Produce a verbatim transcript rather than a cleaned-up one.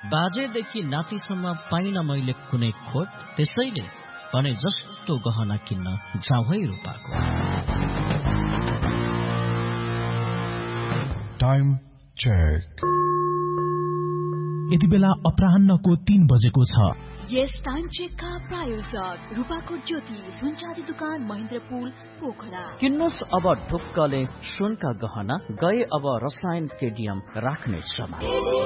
बाजेदेखि नातिसम्म पाइन मैले कुनै खोट, त्यसैले भने जस्तो गहना किन्न जाउँ है रूपाको। Time check. यति बेला अपराह्नको तीन बजेको छ। यस टाइम चेकका प्रायोजक रूपाको ज्योति सुनचाँदी दुकान महेन्द्रपुल पोखरा। किन्नुस् अब ढुक्कले सुनका गहना, गए अब रसायन केडियम राख्ने समय।